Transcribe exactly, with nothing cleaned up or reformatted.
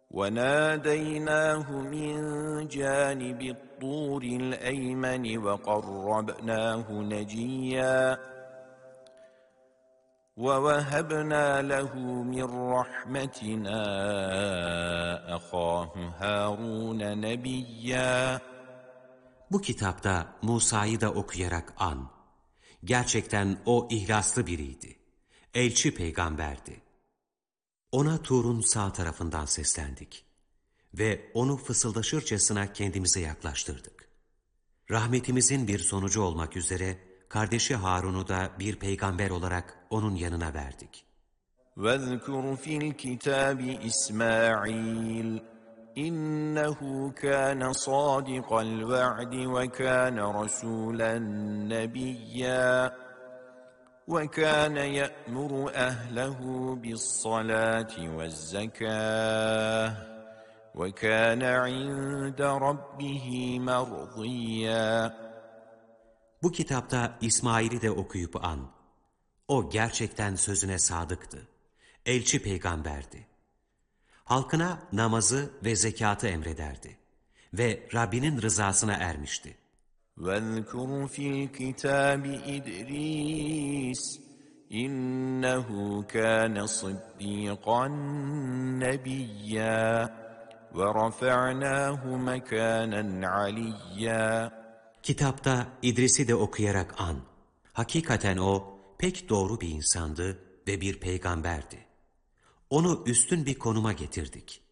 وَنَادَيْنَاهُ مِنْ جَانِبِ الطُّورِ الْأَيْمَنِ وَقَرَّبْنَاهُ نَجِيًّا وَوَهَبْنَا لَهُ مِنْ رَحْمَتِنَا أَخَاهُ هَارُونَ نَبِيًّا. Bu kitapta Musa'yı da okuyarak an. Gerçekten o ihlaslı biriydi. Elçi peygamberdi. Ona Tur'un sağ tarafından seslendik. Ve onu fısıldaşırcasına kendimize yaklaştırdık. Rahmetimizin bir sonucu olmak üzere kardeşi Harun'u da bir peygamber olarak onun yanına verdik. وَاذْكُرْ فِي الْكِتَابِ إِسْمَاعِيلَ إِنَّهُ كَانَ صَادِقَ الْوَعْدِ وَكَانَ رَسُولًا نَبِيًّا وَكَانَ يَأْمُرُ أَهْلَهُ بِالصَّلَاةِ وَالزَّكَاةِ وَكَانَ عِندَ رَبِّهِ مَرْضِيًّا. Bu kitapta İsmail'i de okuyup an. O gerçekten sözüne sadıktı. Elçi peygamberdi. Halkına namazı ve zekatı emrederdi. Ve Rabbinin rızasına ermişti. وَاذْكُرْ فِي الْكِتَابِ إِدْرِيسَ إِنَّهُ كَانَ صِدِّيقًا نَبِيًّا وَرَفَعْنَاهُ مَكَانًا عَلِيًّا. Kitapta İdris'i de okuyarak an. Hakikaten o pek doğru bir insandı ve bir peygamberdi. Onu üstün bir konuma getirdik.